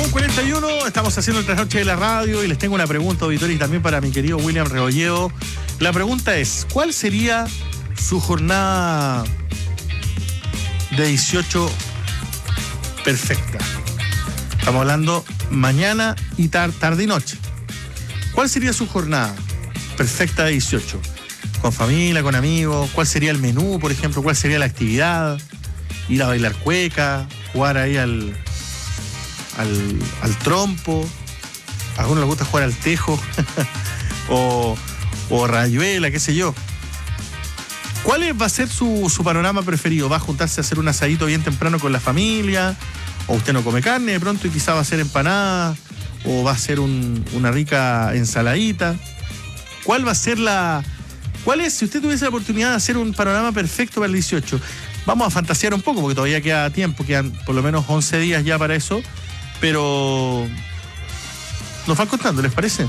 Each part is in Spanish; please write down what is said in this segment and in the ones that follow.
21:41, estamos haciendo el trasnoche de la radio y les tengo una pregunta, auditorio, y también para mi querido William Rebolledo. La pregunta es, ¿cuál sería su jornada de 18 perfecta? Estamos hablando mañana y tarde y noche. ¿Cuál sería su jornada perfecta de 18? ¿Con familia, con amigos? ¿Cuál sería el menú, por ejemplo? ¿Cuál sería la actividad? ¿Ir a bailar cueca? ¿Jugar ahí al trompo? A algunos les gusta jugar al tejo o rayuela, qué sé yo. ¿Cuál va a ser su panorama preferido? ¿Va a juntarse a hacer un asadito bien temprano con la familia? ¿O usted no come carne de pronto y quizá va a hacer empanada? ¿O va a ser una rica ensaladita? ¿Cuál va a ser si usted tuviese la oportunidad de hacer un panorama perfecto para el 18? Vamos a fantasear un poco porque todavía queda tiempo, quedan por lo menos 11 días ya para eso, pero nos van contando, ¿les parece?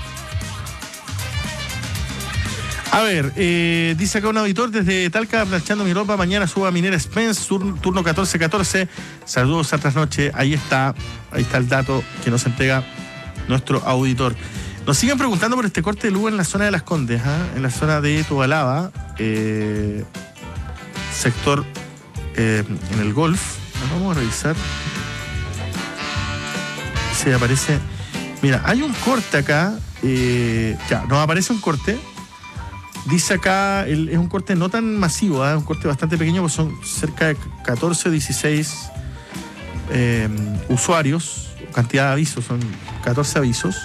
A ver, dice acá un auditor desde Talca, planchando mi ropa, mañana subo a Minera Spence, turno 14-14, saludos a trasnoche, ahí está el dato que nos entrega nuestro auditor. Nos siguen preguntando por este corte de luz en la zona de Las Condes, en la zona de Tobalaba, sector en el Golf. Vamos a revisar. Se aparece. Mira, hay un corte acá. Ya, nos aparece un corte. Dice acá, es un corte no tan masivo, un corte bastante pequeño, porque son cerca de 14 o 16 usuarios. Cantidad de avisos, son 14 avisos.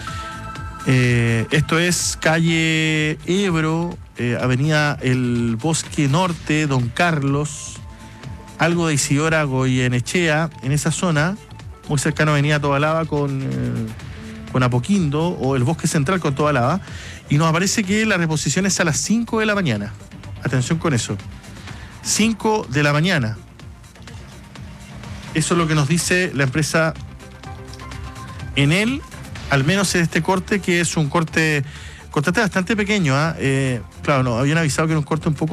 Esto es calle Ebro, avenida El Bosque Norte, Don Carlos, algo de Isidora Goyenechea, en esa zona, muy cercano a avenida Tobalaba con Apoquindo, o el Bosque Central con Tobalaba, y nos aparece que la reposición es a las 5 de la mañana. Atención con eso. 5 de la mañana. Eso es lo que nos dice la empresa Enel, al menos en este corte, que es un corte bastante pequeño. Claro, no, habían avisado que era un corte un poco